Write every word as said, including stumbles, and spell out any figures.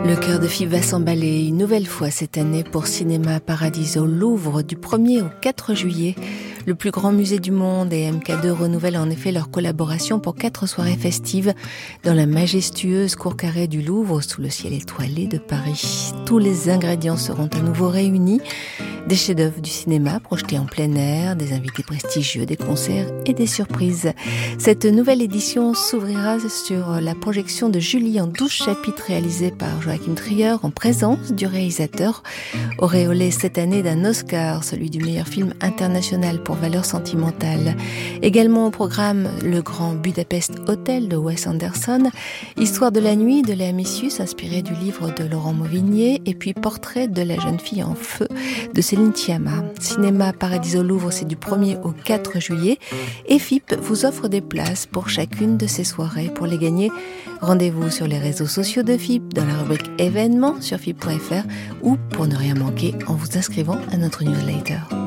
Le cœur de Fibre va s'emballer une nouvelle fois cette année pour Cinéma Paradiso au Louvre du premier au quatre juillet. Le plus grand musée du monde et M K deux renouvellent en effet leur collaboration pour quatre soirées festives dans la majestueuse cour carrée du Louvre sous le ciel étoilé de Paris. Tous les ingrédients seront à nouveau réunis. Des chefs-d'œuvre du cinéma projetés en plein air, des invités prestigieux, des concerts et des surprises. Cette nouvelle édition s'ouvrira sur la projection de Julie en douze chapitres réalisée par Joachim Trier en présence du réalisateur, auréolé cette année d'un Oscar, celui du meilleur film international pour valeur sentimentale. Également au programme Le Grand Budapest Hotel de Wes Anderson, Histoire de la nuit de Léa Missius inspiré du livre de Laurent Mauvigné et puis Portrait de la jeune fille en feu de Céline Sciamma. Cinéma Paradiso Louvre, c'est du premier au quatre juillet et F I P vous offre des places pour chacune de ces soirées. Pour les gagner, rendez-vous sur les réseaux sociaux de F I P dans la rubrique événements sur F I P point F R ou pour ne rien manquer en vous inscrivant à notre newsletter.